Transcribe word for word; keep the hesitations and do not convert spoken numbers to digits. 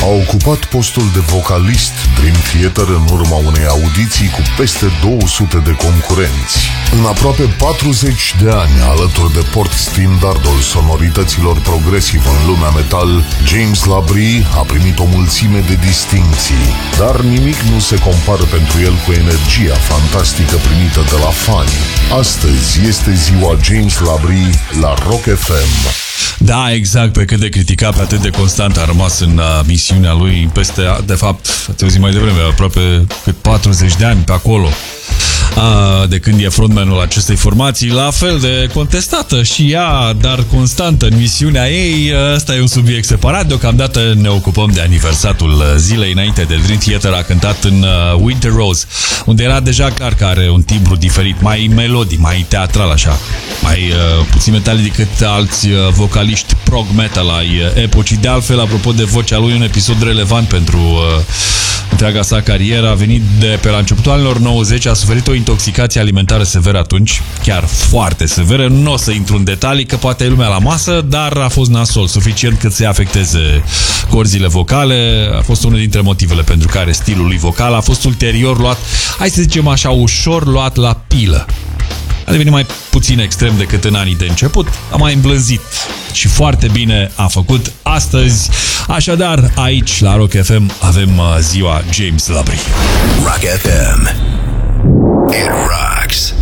a ocupat postul de vocalist Dream Theater în urma unei audiții cu peste două sute de concurenți. În aproape patruzeci de ani, alături de port standardul sonorităților progresive în lumea metal, James LaBrie a primit o mulțime de distincții, dar nimic nu se compară pentru el cu energia fantastică primită de la fani. Astăzi este ziua James LaBrie la Rock F M. Da, exact, pe cât de criticat, pe atât de constant a rămas în uh, misiunea lui peste, de fapt, ați auzit mai devreme, aproape cât patruzeci de ani pe acolo. Uh, de când e frontmanul acestei formații, la fel de contestată și ea, dar constantă în misiunea ei. Ăsta e un subiect separat. Deocamdată ne ocupăm de aniversatul zilei. Înainte de Dream Theater a cântat în uh, Winter Rose, unde era deja clar că are un timbru diferit, mai melodic, mai teatral așa, mai uh, puțin metalic decât alți uh, vocaliști prog metal ai uh, epocii. De altfel, apropo de vocea lui, un episod relevant pentru uh, întreaga sa carieră a venit de pe la începutul anilor nouăzeci. A suferit o intoxicație alimentară severă atunci, chiar foarte severă. Nu o să intru în detalii, că poate e lumea la masă, dar a fost nasol, suficient cât să-i afecteze corzile vocale. A fost unul dintre motivele pentru care stilul lui vocal a fost ulterior luat, hai să zicem așa, ușor luat la pilă. A devenit mai puțin extrem decât în anii de început, a mai îmblânzit și foarte bine a făcut astăzi. Așadar, aici la Rock F M avem ziua James LaBrie. Rock F M. It rocks.